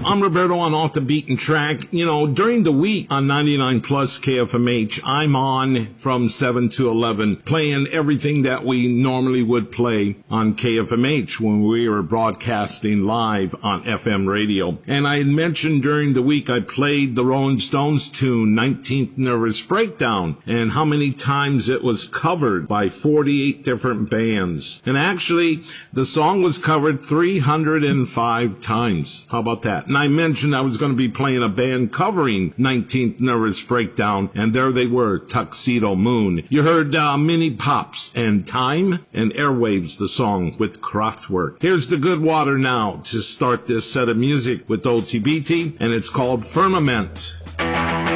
I'm Roberto on Off the Beaten Track. You know, during the week on 99 Plus KFMH, I'm on from 7 to 11 playing everything that we normally would play on KFMH when we were broadcasting live on FM radio. And I had mentioned during the week I played the Rolling Stones tune, 19th Nervous Breakdown, and how many times it was covered by 48 different bands. And actually, the song was covered 305 times. How about that? And I mentioned I was going to be playing a band covering 19th Nervous Breakdown, and there they were, Tuxedo Moon. You heard Mini Pops and Time and Airwaves, the song with Kraftwerk. Here's the Good Water now to start this set of music with OTBT, and it's called Firmament.